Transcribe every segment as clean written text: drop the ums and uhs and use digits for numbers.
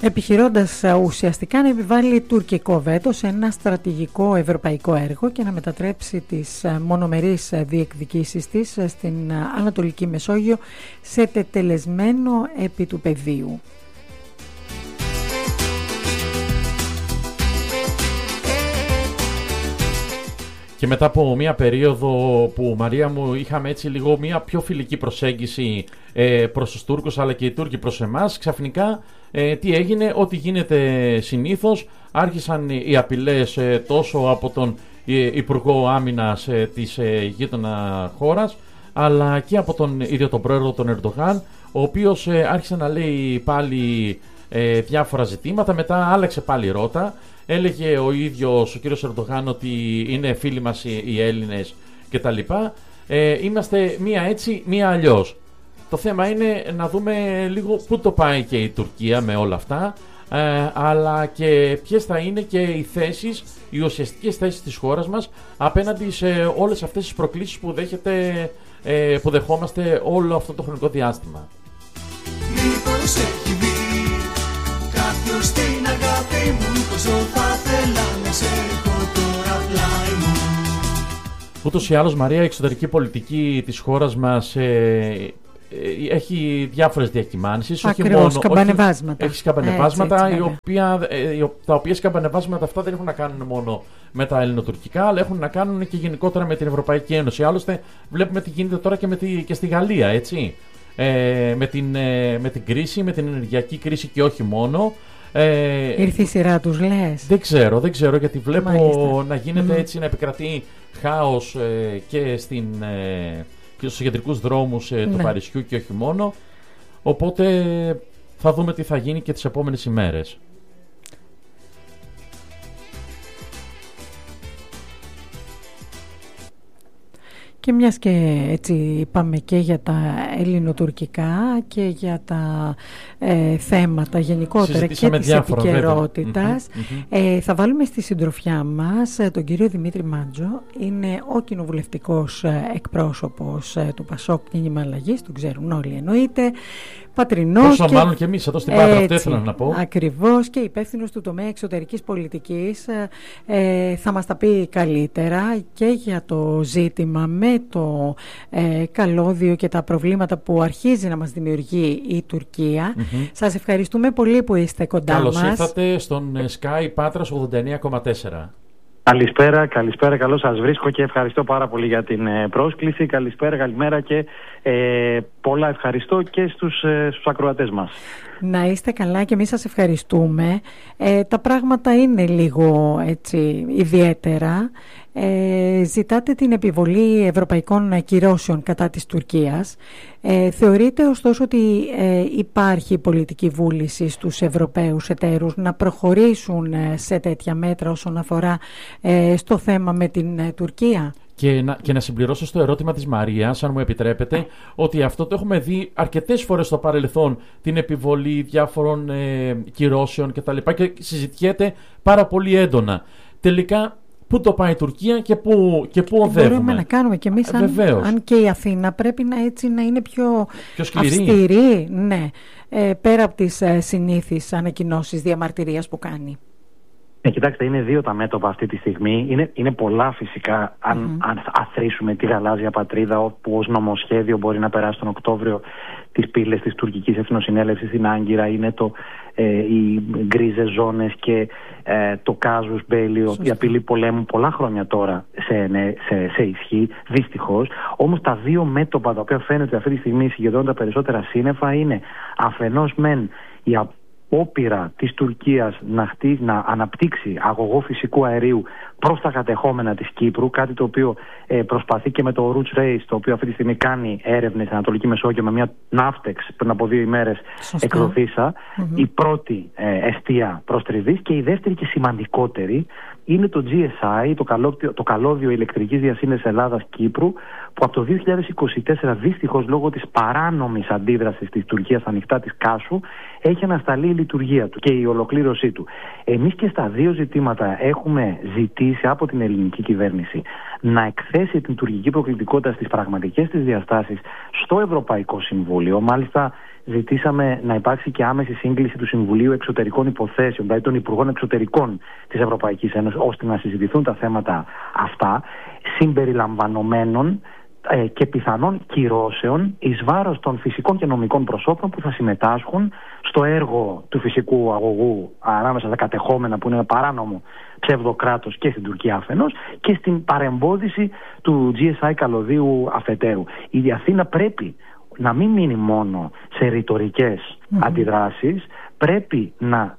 επιχειρώντας ουσιαστικά να επιβάλλει τουρκικό βέτο σε ένα στρατηγικό ευρωπαϊκό έργο και να μετατρέψει τις μονομερείς διεκδικήσεις της στην Ανατολική Μεσόγειο σε τετελεσμένο επί του πεδίου. Και μετά από μια περίοδο που, Μαρία μου, είχαμε έτσι λίγο μια πιο φιλική προσέγγιση προς τους Τούρκους, αλλά και οι Τούρκοι προς εμάς, ξαφνικά τι έγινε? Ό,τι γίνεται συνήθως. Άρχισαν οι απειλές τόσο από τον Υπουργό Άμυνας της γείτονα χώρας, αλλά και από τον ίδιο τον πρόεδρο τον Ερντογάν, ο οποίος άρχισε να λέει πάλι διάφορα ζητήματα, μετά άλλαξε πάλι ρότα. Έλεγε ο ίδιος ο κύριος Ερντογάν ότι είναι φίλοι μας οι Έλληνες κτλ. Είμαστε μία έτσι, μία αλλιώς. Το θέμα είναι να δούμε λίγο πού το πάει και η Τουρκία με όλα αυτά, αλλά και ποιες θα είναι και οι θέσεις, οι ουσιαστικές θέσεις της χώρας μας απέναντι σε όλες αυτές τις προκλήσεις που δεχόμαστε όλο αυτό το χρονικό διάστημα. Μήπως έχει δει κάποιος την αγάπη μου, πόσο θα θέλα να σε έχω τώρα πλάι μου. Ούτως ή άλλως, Μαρία, η εξωτερική πολιτική της χώρας μας έχει διάφορες διακυμάνσεις. Ακριβώς, σκαμπανεβάσματα. Έχει σκαμπανεβάσματα, τα οποία σκαμπανεβάσματα αυτά δεν έχουν να κάνουν μόνο με τα ελληνοτουρκικά, αλλά έχουν να κάνουν και γενικότερα με την Ευρωπαϊκή Ένωση. Άλλωστε, βλέπουμε τι γίνεται τώρα και στη Γαλλία, έτσι. Με την κρίση, με την ενεργειακή κρίση και όχι μόνο. Ήρθε η σειρά τους, λες? Δεν ξέρω, γιατί βλέπω να γίνεται έτσι, να επικρατεί χάος και στους κεντρικούς δρόμους του Παρισιού και όχι μόνο. Οπότε θα δούμε τι θα γίνει και τις επόμενες ημέρες. Και μιας και έτσι είπαμε και για τα ελληνοτουρκικά και για τα θέματα γενικότερα και της επικαιρότητας, θα βάλουμε στη συντροφιά μας τον κύριο Δημήτρη Μάντζο. Είναι ο κοινοβουλευτικός εκπρόσωπος του Πασόκ Κίνημα Αλλαγής, τον ξέρουν όλοι εννοείται, πατρινός. Όσο μάλλον και εμείς εδώ στην Πάτρα, αυτό ήθελα να πω. Ακριβώς, και υπεύθυνος του τομέα εξωτερικής πολιτικής, θα μας τα πει καλύτερα και για το ζήτημα με το καλώδιο και τα προβλήματα που αρχίζει να μας δημιουργεί η Τουρκία. Σας ευχαριστούμε πολύ που είστε κοντά μας. Καλώς ήρθατε στον Sky Πάτρας 89,4. Καλησπέρα, καλώς σας βρίσκω και ευχαριστώ πάρα πολύ για την πρόσκληση. Καλημέρα και πολλά ευχαριστώ και στους ακροατές μας. Να είστε καλά και εμείς σας ευχαριστούμε. Τα πράγματα είναι λίγο έτσι ιδιαίτερα. Ζητάτε την επιβολή ευρωπαϊκών κυρώσεων κατά της Τουρκίας. Θεωρείτε ωστόσο ότι υπάρχει πολιτική βούληση στους Ευρωπαίους εταίρους να προχωρήσουν σε τέτοια μέτρα όσον αφορά στο θέμα με την Τουρκία? Και να συμπληρώσω στο ερώτημα της Μαρίας, αν μου επιτρέπετε, ότι αυτό το έχουμε δει αρκετές φορές στο παρελθόν, την επιβολή διάφορων κυρώσεων κτλ. Και συζητιέται πάρα πολύ έντονα. Τελικά, πού το πάει η Τουρκία και πού οδεύουμε? Μπορούμε να κάνουμε κι εμείς, αν και η Αθήνα πρέπει να είναι πιο σκληρή. Αυστηρή, ναι, πέρα από τις συνήθεις ανακοινώσεις διαμαρτυρίας που κάνει. Κοιτάξτε, είναι δύο τα μέτωπα αυτή τη στιγμή. Είναι πολλά φυσικά, αν αθροίσουμε τη γαλάζια πατρίδα, που ως νομοσχέδιο μπορεί να περάσει τον Οκτώβριο τις πύλες της τουρκικής εθνοσυνέλευσης στην Άγκυρα. Είναι οι γκρίζες ζώνες και το κάζους μπέλιο, η απειλή πολέμου πολλά χρόνια τώρα σε ισχύ, δυστυχώς. Όμως τα δύο μέτωπα τα οποία φαίνεται αυτή τη στιγμή συγκεντρώνουν τα περισσότερα σύννεφα είναι αφενός μεν η όπειρα της Τουρκίας να αναπτύξει αγωγό φυσικού αερίου προς τα κατεχόμενα της Κύπρου, κάτι το οποίο προσπαθεί και με το Roots Race, το οποίο αυτή τη στιγμή κάνει έρευνες στην Ανατολική Μεσόγειο με μια ναύτεξ πριν από 2 ημέρες εκδοθήσα. Η πρώτη εστία προστριβής, και η δεύτερη και σημαντικότερη είναι το GSI, το καλώδιο ηλεκτρικής διασύνδεσης Ελλάδας-Κύπρου, που από το 2024 δυστυχώς λόγω της παράνομης αντίδρασης της Τουρκίας στα ανοιχτά της Κάσου έχει ανασταλεί η λειτουργία του και η ολοκλήρωσή του. Εμείς και στα δύο ζητήματα έχουμε ζητήσει από την ελληνική κυβέρνηση να εκθέσει την τουρκική προκλητικότητα στις πραγματικές της διαστάσεις στο Ευρωπαϊκό Συμβούλιο. Μάλιστα ζητήσαμε να υπάρξει και άμεση σύγκληση του Συμβουλίου Εξωτερικών Υποθέσεων, δηλαδή των Υπουργών Εξωτερικών της Ευρωπαϊκής Ένωσης, ώστε να συζητηθούν τα θέματα αυτά, συμπεριλαμβανομένων και πιθανών κυρώσεων εις βάρος των φυσικών και νομικών προσώπων που θα συμμετάσχουν στο έργο του φυσικού αγωγού ανάμεσα στα κατεχόμενα, που είναι παράνομο ψευδοκράτος, και στην Τουρκία αφενός, και στην παρεμπόδιση του GSI καλωδίου αφετέρου. Η Αθήνα πρέπει να μην μείνει μόνο σε ρητορικές αντιδράσεις, πρέπει να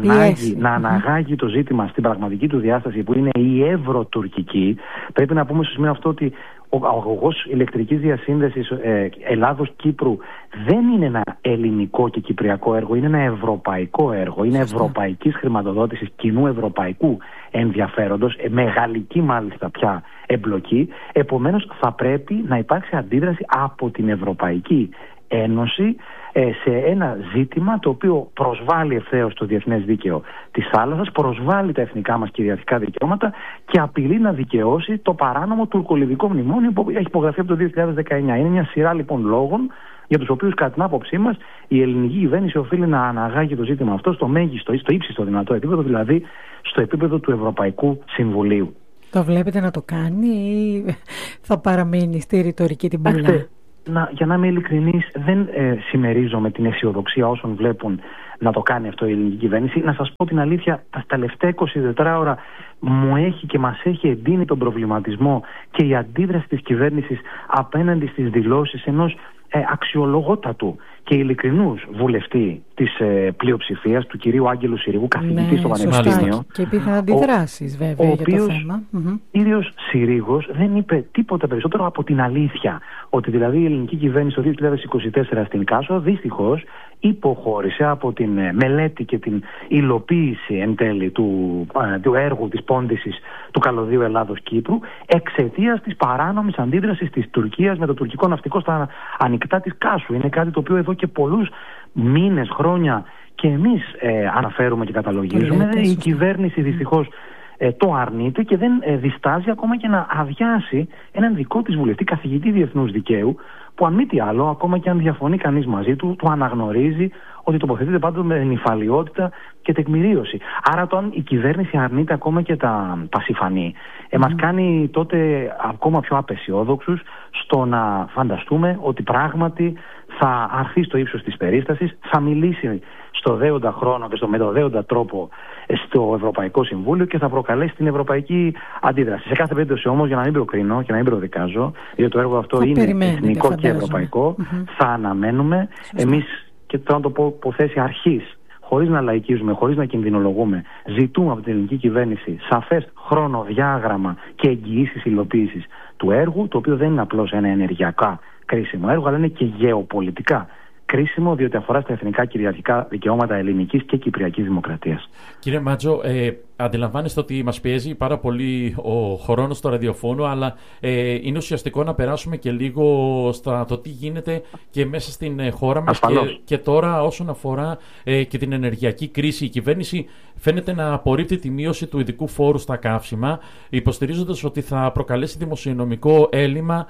αναγάγει το ζήτημα στην πραγματική του διάσταση, που είναι η ευρωτουρκική. Πρέπει να πούμε στο σημείο αυτό ότι ο αγωγός ηλεκτρικής διασύνδεσης Ελλάδος-Κύπρου δεν είναι ένα ελληνικό και κυπριακό έργο, είναι ένα ευρωπαϊκό έργο, είναι ευρωπαϊκής χρηματοδότησης, κοινού ευρωπαϊκού ενδιαφέροντος, μεγαλική μάλιστα πια εμπλοκή. Επομένως θα πρέπει να υπάρξει αντίδραση από την Ευρωπαϊκή Ένωση σε ένα ζήτημα το οποίο προσβάλλει ευθέως το διεθνές δίκαιο της θάλασσας, προσβάλλει τα εθνικά μας κυριαρχικά δικαιώματα και απειλεί να δικαιώσει το παράνομο τουρκολιβικό μνημόνιο που έχει υπογραφεί από το 2019. Είναι μια σειρά λοιπόν λόγων για τους οποίους, κατά την άποψή μας, η ελληνική κυβέρνηση οφείλει να αναγάγει το ζήτημα αυτό στο μέγιστο ή στο ύψιστο δυνατό επίπεδο, δηλαδή στο επίπεδο του Ευρωπαϊκού Συμβουλίου. Το βλέπετε να το κάνει ή θα παραμείνει στη ρητορική την παλιά? Για να είμαι ειλικρινής, δεν συμμερίζομαι την αισιοδοξία όσων βλέπουν να το κάνει αυτό η ελληνική κυβέρνηση. Να σας πω την αλήθεια, τα τελευταία 24 ώρα μου έχει και μας έχει εντείνει τον προβληματισμό και η αντίδραση της κυβέρνησης απέναντι στις δηλώσεις ενός αξιολογότατου και ειλικρινούς βουλευτή της πλειοψηφίας, του κυρίου Άγγελου Συρίγου, καθηγητή στο Πανεπιστήμιο. Και υπήρχαν αντιδράσεις βέβαια για το θέμα. Ο κύριος Συρίγος δεν είπε τίποτα περισσότερο από την αλήθεια. Ότι δηλαδή η ελληνική κυβέρνηση το 2024 στην Κάσο δυστυχώς υποχώρησε από την μελέτη και την υλοποίηση εν τέλει του έργου της πόντισης του καλωδίου Ελλάδος-Κύπρου εξαιτίας της παράνομης αντίδρασης της Τουρκίας με το τουρκικό ναυτικό στα ανοιχτά της Κάσου. Είναι κάτι το οποίο εδώ και πολλούς μήνες, χρόνια και εμείς αναφέρουμε και καταλογίζουμε. Η κυβέρνηση δυστυχώς το αρνείται και δεν διστάζει ακόμα και να αδειάσει έναν δικό της βουλευτή, καθηγητή διεθνούς δικαίου, που αν μη τι άλλο, ακόμα και αν διαφωνεί κανείς μαζί του, του αναγνωρίζει ότι τοποθετείται πάντοτε με νυφαλιότητα και τεκμηρίωση. Άρα όταν η κυβέρνηση αρνείται ακόμα και τα πασιφανή, μας κάνει τότε ακόμα πιο απεσιόδοξους στο να φανταστούμε ότι πράγματι θα αρθεί στο ύψος της περίστασης, θα μιλήσει στο δέοντα χρόνο και με το δέοντα τρόπο στο Ευρωπαϊκό Συμβούλιο και θα προκαλέσει την ευρωπαϊκή αντίδραση. Σε κάθε περίπτωση όμως, για να μην προκρίνω και να μην προδικάζω, γιατί το έργο αυτό είναι εθνικό και ευρωπαϊκό, θα αναμένουμε εμείς, και τώρα να το πω από θέση αρχής, χωρίς να λαϊκίζουμε, χωρίς να κινδυνολογούμε, ζητούμε από την ελληνική κυβέρνηση σαφές χρονοδιάγραμμα και εγγυήσεις υλοποίησης του έργου, το οποίο δεν είναι απλώς ένα ενεργειακά κρίσιμο έργο, αλλά είναι και γεωπολιτικά κρίσιμο, διότι αφορά στα εθνικά κυριαρχικά δικαιώματα ελληνικής και κυπριακής δημοκρατίας. Κύριε Μάτζο, αντιλαμβάνεστε ότι μας πιέζει πάρα πολύ ο χρόνος στο ραδιοφώνου, αλλά είναι ουσιαστικό να περάσουμε και λίγο στο τι γίνεται και μέσα στην χώρα μας και τώρα όσον αφορά και την ενεργειακή κρίση. Η κυβέρνηση φαίνεται να απορρίπτει τη μείωση του ειδικού φόρου στα καύσιμα, υποστηρίζοντας ότι θα προκαλέσει δημοσιονομικό έλλειμμα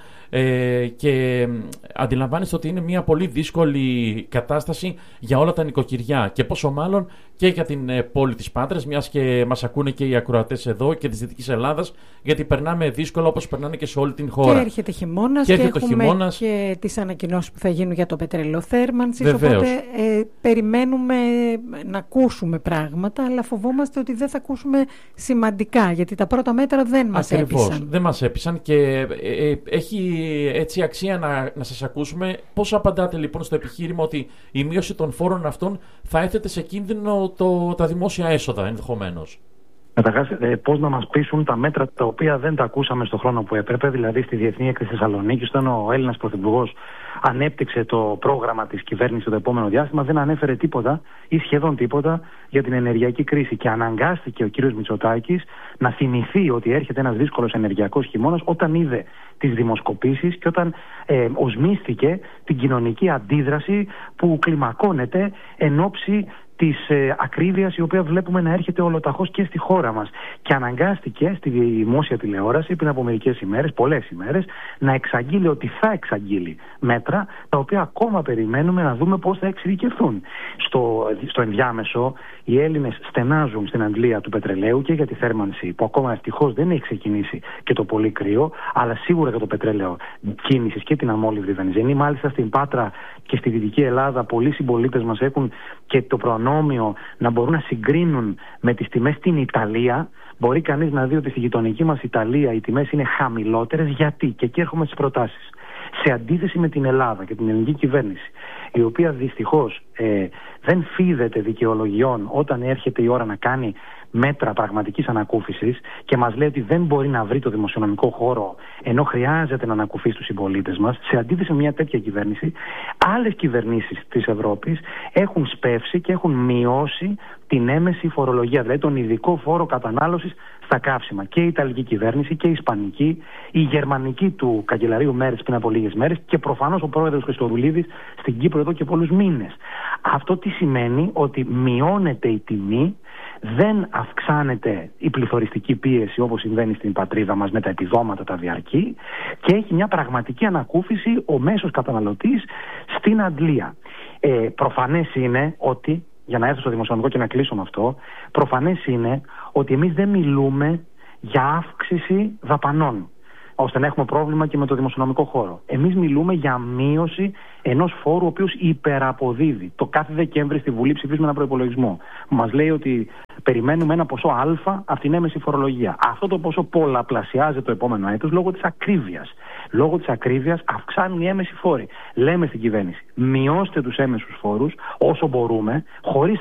και αντιλαμβάνεστε ότι είναι μια πολύ δύσκολη κατάσταση για όλα τα νοικοκυριά και πόσο μάλλον και για την πόλη της Πάτρας, μιας και μας ακούνε και οι ακροατές εδώ και της Δυτικής Ελλάδας, γιατί περνάμε δύσκολα όπως περνάνε και σε όλη την χώρα. Και έρχεται χειμώνας και έχουμε και τις ανακοινώσεις που θα γίνουν για το πετρελαιοθέρμανσης, οπότε περιμένουμε να ακούσουμε πράγματα, αλλά φοβόμαστε ότι δεν θα ακούσουμε σημαντικά, γιατί τα πρώτα μέτρα δεν μας έπεισαν. Δεν μας έπεισαν και έχει έτσι αξία να σας ακούσουμε. Πώς απαντάτε λοιπόν στο επιχείρημα ότι η μείωση των φόρων αυτών θα έθετε σε κίνδυνο τα δημόσια έσοδα ενδεχομένως? Καταρχάς, πώς να μας πείσουν τα μέτρα τα οποία δεν τα ακούσαμε στον χρόνο που έπρεπε, δηλαδή στη Διεθνή Έκθεση Θεσσαλονίκης, όταν ο Έλληνας Πρωθυπουργός ανέπτυξε το πρόγραμμα της κυβέρνησης το επόμενο διάστημα, δεν ανέφερε τίποτα ή σχεδόν τίποτα για την ενεργειακή κρίση. Και αναγκάστηκε ο κύριος Μητσοτάκης να θυμηθεί ότι έρχεται ένας δύσκολος ενεργειακός χειμώνας όταν είδε τις δημοσκοπήσεις και όταν οσμίστηκε την κοινωνική αντίδραση που κλιμακώνεται εν ώψη της ακρίβειας η οποία βλέπουμε να έρχεται ολοταχώς και στη χώρα μας. Και αναγκάστηκε στη δημόσια τηλεόραση πριν από μερικές ημέρες, πολλές ημέρες, να εξαγγείλει ότι θα εξαγγείλει μέτρα τα οποία ακόμα περιμένουμε να δούμε πώς θα εξειδικευθούν. Στο ενδιάμεσο, οι Έλληνες στενάζουν στην αντλία του πετρελαίου και για τη θέρμανση, που ακόμα ευτυχώς δεν έχει ξεκινήσει, και το πολύ κρύο, αλλά σίγουρα για το πετρέλαιο κίνησης και την αμόλυβδη βενζίνη. Μάλιστα στην Πάτρα και στη Δυτική Ελλάδα, πολλοί συμπολίτες μας έχουν και το προνόμιο να μπορούν να συγκρίνουν με τις τιμές στην Ιταλία. Μπορεί κανείς να δει ότι στη γειτονική μας Ιταλία οι τιμές είναι χαμηλότερες. Γιατί? Και εκεί έρχομαι στις προτάσεις. Σε αντίθεση με την Ελλάδα και την ελληνική κυβέρνηση, η οποία δυστυχώς δεν φίδεται δικαιολογιών όταν έρχεται η ώρα να κάνει μέτρα πραγματικής ανακούφισης και μας λέει ότι δεν μπορεί να βρει το δημοσιονομικό χώρο ενώ χρειάζεται να ανακουφίσει τους συμπολίτες μας, σε αντίθεση με μια τέτοια κυβέρνηση, άλλες κυβερνήσεις της Ευρώπης έχουν σπεύσει και έχουν μειώσει την έμεση φορολογία, δηλαδή τον ειδικό φόρο κατανάλωσης στα καύσιμα. Και η Ιταλική κυβέρνηση και η Ισπανική, η Γερμανική του καγκελαρίου Μέρτς πριν από λίγες μέρες και προφανώς ο πρόεδρος Χριστοδουλίδης στην Κύπρο εδώ και πολλούς μήνες. Αυτό τι σημαίνει? Ότι μειώνεται η τιμή, δεν αυξάνεται η πληθωριστική πίεση όπως συμβαίνει στην πατρίδα μας με τα επιδόματα τα διαρκή και έχει μια πραγματική ανακούφιση ο μέσος καταναλωτής στην αντλία. Προφανές είναι ότι, για να έρθω στο δημοσιονομικό και να κλείσω με αυτό, προφανές είναι ότι εμείς δεν μιλούμε για αύξηση δαπανών ώστε να έχουμε πρόβλημα και με το δημοσιονομικό χώρο. Εμείς μιλούμε για μείωση ενός φόρου ο οποίος υπεραποδίδει. Το κάθε Δεκέμβρη στη Βουλή ψηφίζουμε ένα προϋπολογισμό που μας λέει ότι περιμένουμε ένα ποσό α από την έμεση φορολογία. Αυτό το ποσό πολλαπλασιάζεται το επόμενο έτος λόγω της ακρίβειας. Λόγω της ακρίβειας αυξάνουν οι έμεσοι φόροι. Λέμε στην κυβέρνηση, μειώστε τους έμεσους φόρους όσο μπορούμε, χωρίς